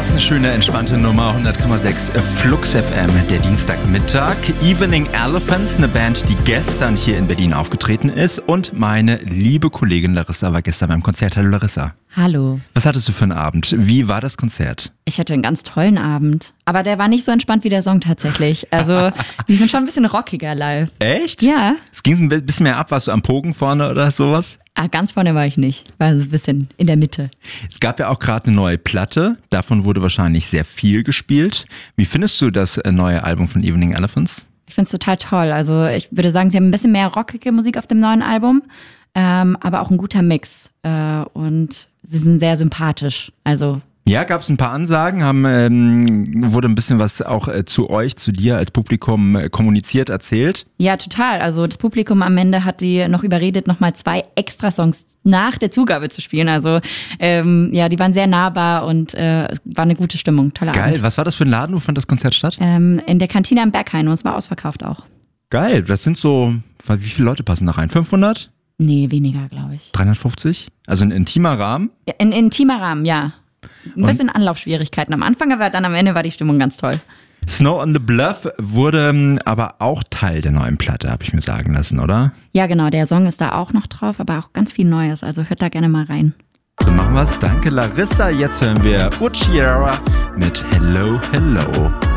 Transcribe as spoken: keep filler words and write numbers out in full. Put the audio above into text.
das eine schöne, entspannte Nummer. hundert Komma sechs Flux F M, der Dienstagmittag. Evening Elephants, eine Band, die gestern hier in Berlin aufgetreten ist. Und meine liebe Kollegin Larissa war gestern beim Konzert. Hallo Larissa. Hallo. Was hattest du für einen Abend? Wie war das Konzert? Ich hatte einen ganz tollen Abend. Aber der war nicht so entspannt wie der Song tatsächlich. Also, die sind schon ein bisschen rockiger live. Echt? Ja. Es ging ein bisschen mehr ab. Warst du am Pogen vorne oder sowas? Ah, ganz vorne war ich nicht. War so ein bisschen in der Mitte. Es gab ja auch gerade eine neue Platte. Davon wurde wahrscheinlich sehr viel gespielt. Wie findest du das neue Album von Evening Elephants? Ich finde es total toll. Also, ich würde sagen, sie haben ein bisschen mehr rockige Musik auf dem neuen Album. Ähm, aber auch ein guter Mix. Äh, und sie sind sehr sympathisch. Also ja, gab es ein paar Ansagen, haben, ähm, wurde ein bisschen was auch äh, zu euch, zu dir als Publikum äh, kommuniziert, erzählt? Ja, total. Also das Publikum am Ende hat die noch überredet, nochmal zwei Extra-Songs nach der Zugabe zu spielen. Also ähm, ja, die waren sehr nahbar und äh, es war eine gute Stimmung. Toller Geil. Abend. Was war das für ein Laden? Wo fand das Konzert statt? Ähm, in der Kantine am Berghain und es war ausverkauft auch. Geil. Das sind so, wie viele Leute passen da rein? fünfhundert? Nee, weniger, glaube ich. dreihundertfünfzig? Also ein intimer Rahmen? Ja, in intimer Rahmen, ja. Ein Und bisschen Anlaufschwierigkeiten am Anfang, aber dann am Ende war die Stimmung ganz toll. Snow on the Bluff wurde ähm, aber auch Teil der neuen Platte, habe ich mir sagen lassen, oder? Ja, genau. Der Song ist da auch noch drauf, aber auch ganz viel Neues. Also hört da gerne mal rein. So machen wir's. Danke, Larissa. Jetzt hören wir Uchiera mit Hello, Hello.